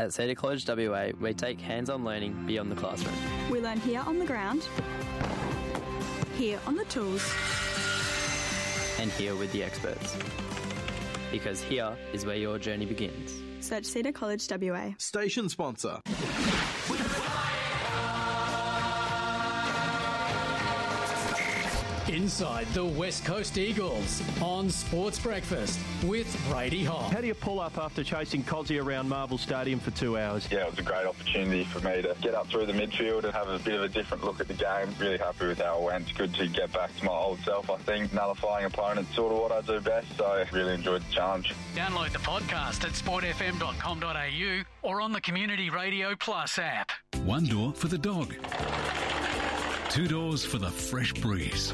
At Cedar College WA, we take hands-on learning beyond the classroom. We learn here on the ground, here on the tools, and here with the experts. Because here is where your journey begins. Search Cedar College WA. Station sponsor. Inside the West Coast Eagles on Sports Breakfast with Brady Hall. How do you pull up after chasing Cozzy around Marvel Stadium for 2 hours? Yeah, it was a great opportunity for me to get up through the midfield and have a bit of a different look at the game. Really happy with how it went. It's good to get back to my old self, I think. Nullifying opponents, sort of what I do best, so I really enjoyed the challenge. Download the podcast at sportfm.com.au or on the Community Radio Plus app. One door for the dog. 2 doors for the fresh breeze.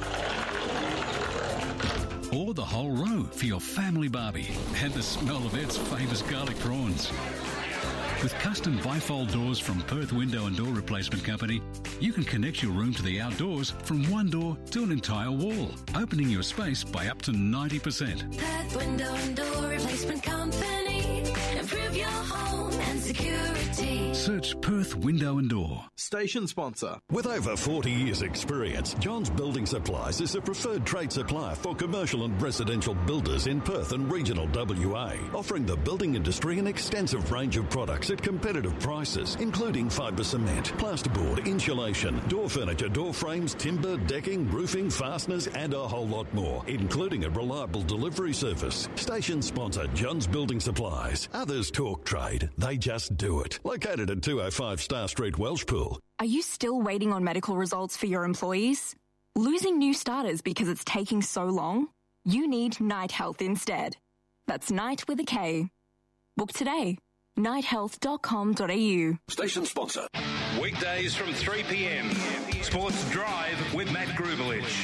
Or the whole row for your family barbie and the smell of Ed's famous garlic prawns. With custom bifold doors from Perth Window and Door Replacement Company, you can connect your room to the outdoors from one door to an entire wall, opening your space by up to 90%. Perth Window and Door Replacement Company. Improve your home and security. Search Perth Window and Door. Station sponsor. With over 40 years' experience, John's Building Supplies is a preferred trade supplier for commercial and residential builders in Perth and regional WA, offering the building industry an extensive range of products at competitive prices, including fibre cement, plasterboard, insulation, door furniture, door frames, timber, decking, roofing, fasteners, and a whole lot more, including a reliable delivery service. Station sponsor John's Building Supplies. Others talk trade, they just do it. Located at 205 Star Street, Welshpool. Are you still waiting on medical results for your employees? Losing new starters because it's taking so long? You need Night Health instead. That's Night with a K. Book today. nighthealth.com.au. Station sponsor. Weekdays from 3 p.m. Sports Drive with Matt Grubelich.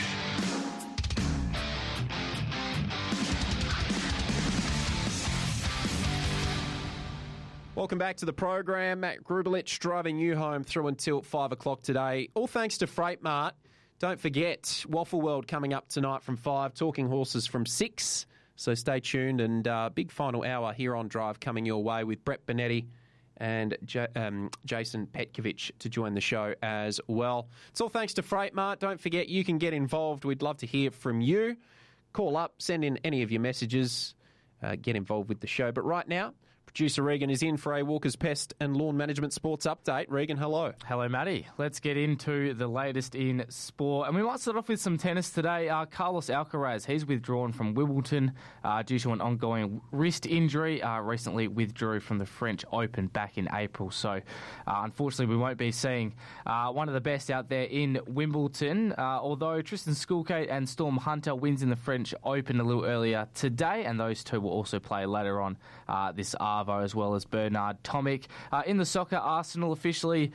Welcome back to the program. Matt Grubelich driving you home through until 5 o'clock today. All thanks to Freight Mart. Don't forget, Waffle World coming up tonight from 5, Talking Horses from 6. So stay tuned, and big final hour here on Drive coming your way with Brett Benetti and Jason Petkovic to join the show as well. It's all thanks to Freight Mart. Don't forget, you can get involved. We'd love to hear from you. Call up, send in any of your messages, get involved with the show. But right now, producer Regan is in for a Walker's Pest and Lawn Management Sports Update. Regan, hello. Hello, Matty. Let's get into the latest in sport. And we might start off with some tennis today. Carlos Alcaraz, he's withdrawn from Wimbledon due to an ongoing wrist injury. Recently withdrew from the French Open back in April. So, unfortunately, we won't be seeing one of the best out there in Wimbledon. Although Tristan Skulkate and Storm Hunter wins in the French Open a little earlier today. And those two will also play later on this afternoon, as well as Bernard Tomic. In the soccer, Arsenal officially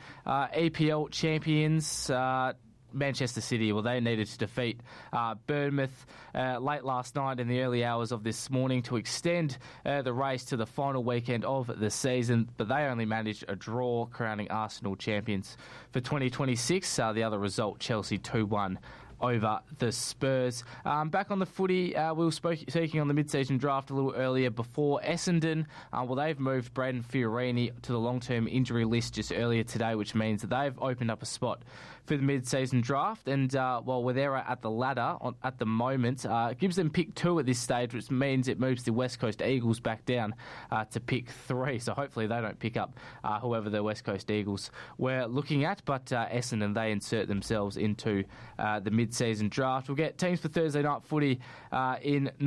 EPL champions. Manchester City, well, they needed to defeat Bournemouth late last night in the early hours of this morning to extend the race to the final weekend of the season, but they only managed a draw, crowning Arsenal champions for 2026. The other result, Chelsea 2-1 over the Spurs. Back on the footy, we were speaking on the mid-season draft a little earlier before Essendon. Well, they've moved Braden Fiorini to the long-term injury list just earlier today, which means that they've opened up a spot for the mid-season draft. And while they're at the ladder at the moment, it gives them pick 2 at this stage, which means it moves the West Coast Eagles back down to pick 3. So hopefully they don't pick up whoever the West Coast Eagles were looking at. But Essendon, they insert themselves into the mid-season draft. We'll get teams for Thursday night footy in